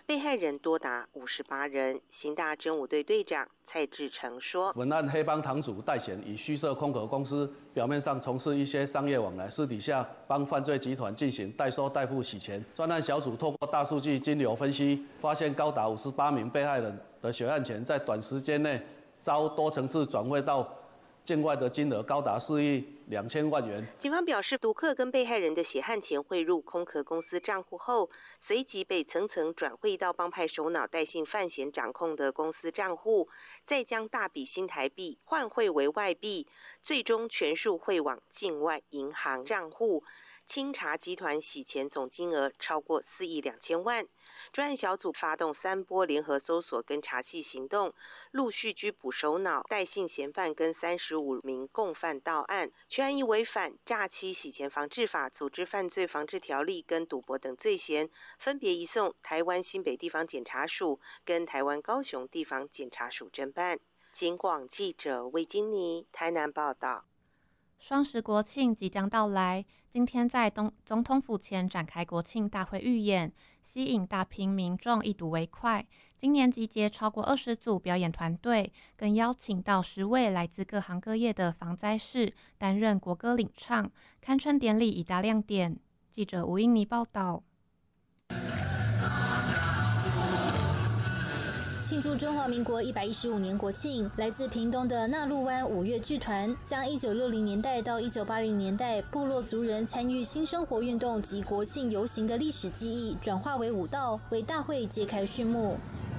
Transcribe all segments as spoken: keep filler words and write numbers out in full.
被害人多达五十八人。刑大侦五队队长蔡志成说：“ 本案黑帮堂主戴显以虚设空壳公司，表面上从事一些商业往来，私底下帮犯罪集团进行代收代付洗钱。专案小组透过大数据金流分析，发现高达五十八名被害人的血案钱在短时间内遭多层次转汇到境外的金额高达四亿两千万元。” 警方表示，赌客跟被害人的血汗钱汇入空壳公司账户后，随即被层层转汇到帮派首脑戴姓范闲掌控的公司账户，再将大笔新台币换汇为外币，最终全数汇往境外银行账户。清查集团洗钱总金额超过四亿两千万。专案小组发动三波联合搜索跟查缉行动，陆续拘捕首脑、戴姓嫌犯跟三十五名共犯到案。全案以违反诈欺洗钱防治法、组织犯罪防治条例跟赌博等罪嫌，分别移送台湾新北地方检察署跟台湾高雄地方检察署侦办。警广记者魏金妮台南报道。 双十国庆即将到来，今天在东总统府前展开国庆大会预演，吸引大批民众一睹为快。今年集结超过二十组表演团队，更邀请到十位来自各行各业的防灾士担任国歌领唱，堪称典礼一大亮点。记者吴英妮报道。 庆祝中华民国一百一十五年国庆，来自屏东的纳鹿湾五月剧团将一九六零年代到一九八零年代部落族人参与新生活运动及国庆游行的历史记忆转化为舞蹈，为大会揭开序幕。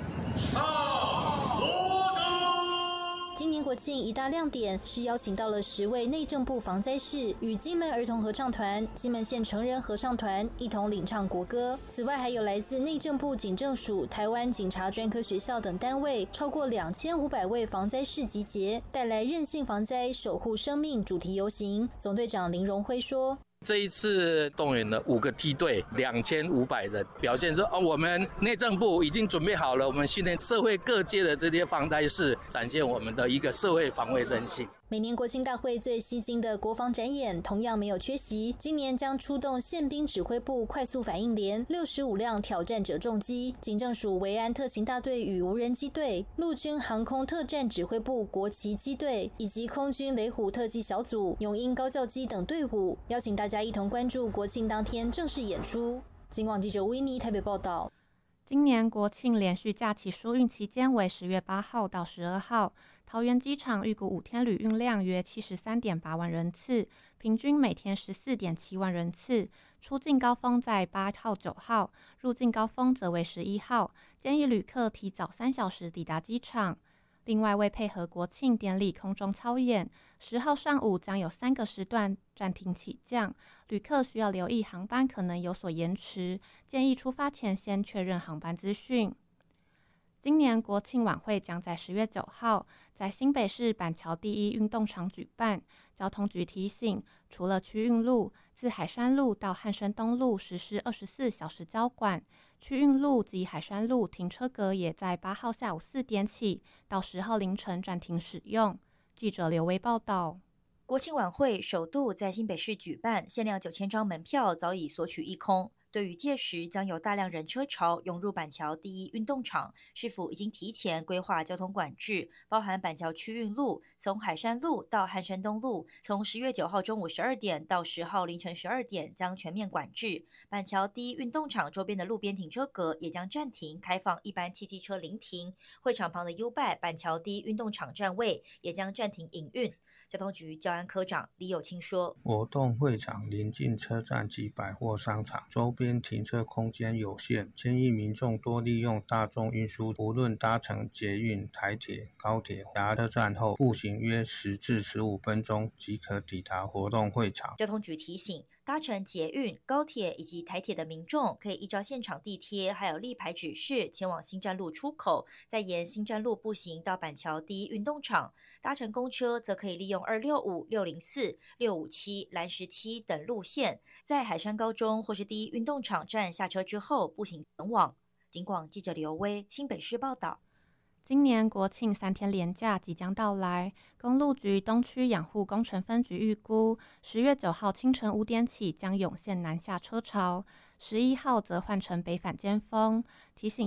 今年国庆一大亮点是邀请到了十位内政部防灾士与金门儿童合唱团、金门县成人合唱团一同领唱国歌。此外，还有来自内政部警政署、台湾警察专科学校等单位超过两千五百位防灾士集结，带来韧性防灾、守护生命主题游行。总队长林荣辉说：“ 这一次动员了五个梯队，两千五百人，表现说哦，我们内政部已经准备好了，我们训练社会各界的这些防灾士，展现我们的一个社会防卫韧性。” 每年国庆大会最吸睛的国防展演同样没有缺席，今年将出动宪兵指挥部快速反应连六十五辆挑战者重机、警政署维安特勤大队与无人机队、陆军航空特战指挥部国旗机队以及空军雷虎特技小组、永鹰高教机等队伍，邀请大家一同关注国庆当天正式演出。警广记者维尼台北报道。 今年国庆连续假期疏运期间为十月八号到十二号，桃园机场预估五天旅运量约七十三点八万人次，平均每天十四点七万人次。出境高峰在八号、九号，入境高峰则为十一号，建议旅客提早三小时抵达机场。另外，为配合国庆典礼空中操演，十号上午将有三个时段暂停起降，旅客需要留意航班可能有所延迟，建议出发前先确认航班资讯。今年国庆晚会将在十月九号在新北市板桥第一运动场举办。交通局提醒，除了区运路，自海山路到汉生东路实施二十四小时交管，区运路及海山路停车格也在八号下午四点起到十号凌晨暂停使用。记者刘威报道。 国庆晚会首度在新北市举办，限量九千张门票早已索取一空。对于届时将有大量人车潮涌入板桥第一运动场，是否已经提前规划交通管制，包含板桥区运路从海山路到汉山东路，从十月九号中午十二点到十号凌晨十二点将全面管制。板桥第一运动场周边的路边停车格也将暂停开放一般汽机车临停，会场旁的 U-Bike 板桥第一运动场站位也将暂停营运。交通局交安科长李友清说， 活动会场临近车站及百货商场，周边停车空间有限，建议民众多利用大众运输，无论搭乘捷运、台铁、高铁，达车站后步行约十至十五分钟即可抵达活动会场。 交通局提醒，搭乘捷运、高铁以及台铁的民众，可以依照现场地贴还有立牌指示前往新站路出口，再沿新站路步行到板桥第一运动场。搭乘公车则可以利用二六五、六零四、六五七、蓝十七等路线，在海山高中或是第一运动场站下车之后步行前往。警广记者刘威新北市报道。 今年国庆三天连假即将到来，公路局东区养护工程分局预估，十月九号清晨五点起将涌现南下车潮，十一号则换成北返尖峰，提醒